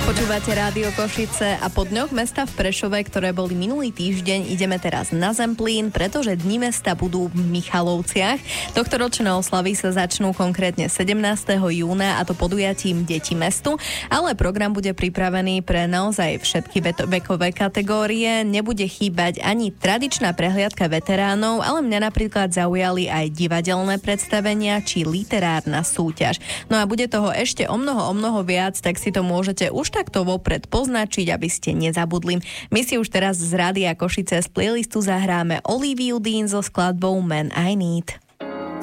Počúvate Rádio Košice a po dňoch mesta v Prešove, ktoré boli minulý týždeň, ideme teraz na Zemplín, pretože Dni mesta budú v Michalovciach. Tohtoročné oslavy sa začnú konkrétne 17. júna a to podujatím Deti mestu, ale program bude pripravený pre naozaj všetky vekové kategórie. Nebude chýbať ani tradičná prehliadka veteránov, ale mňa napríklad zaujali aj divadelné predstavenia či literárna súťaž. No a bude toho ešte o mnoho viac, tak si to môžete už takto vopred poznačiť, aby ste nezabudli. My si už teraz z Rádia Košice z playlistu zahráme Oliviu Dean so skladbou Man I Need.